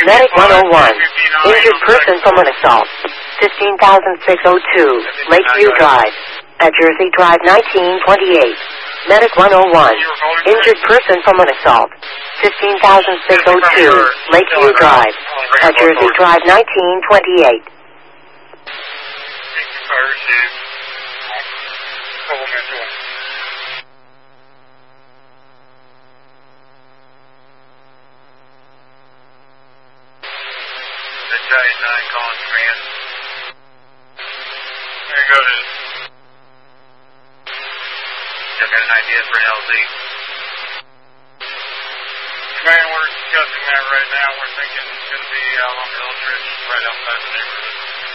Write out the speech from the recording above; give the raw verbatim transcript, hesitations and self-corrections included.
Medic one oh one. Injured person from an assault. fifteen thousand six oh two. Lakeview Drive. At Jersey Drive nineteen twenty-eight. Medic one oh one. Injured person from an assault. fifteen thousand six oh two. Lakeview Drive. At Jersey Drive nineteen twenty-eight. nine calling command. There goes it. I've got an idea for an L Z. Command, we're discussing that right now. We're thinking it's going to be out on the Eldridge, right outside the neighborhood.